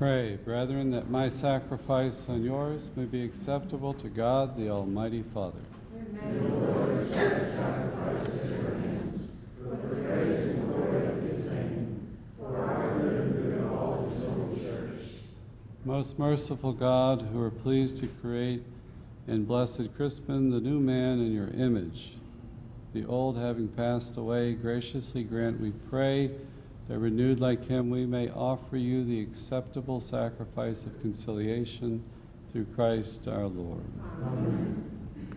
Pray, brethren, that my sacrifice and yours may be acceptable to God, the Almighty Father. May the Lord accept the sacrifice at your hands, for the praise and glory of his name, for our good and good of all his holy church. Most merciful God, who are pleased to create in blessed Crispin the new man in your image, the old having passed away, graciously grant, we pray, that renewed like him we may offer you the acceptable sacrifice of conciliation through Christ our Lord. Amen.